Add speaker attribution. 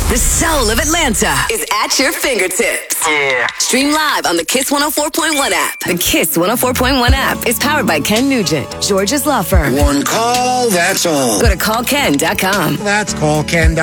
Speaker 1: The soul of Atlanta is at your fingertips.
Speaker 2: Yeah.
Speaker 1: Stream live on the Kiss 104.1 app. The Kiss 104.1 app is powered by Ken Nugent, George's Law Firm.
Speaker 3: One call, that's all.
Speaker 1: Go to callken.com.
Speaker 3: That's callken.com.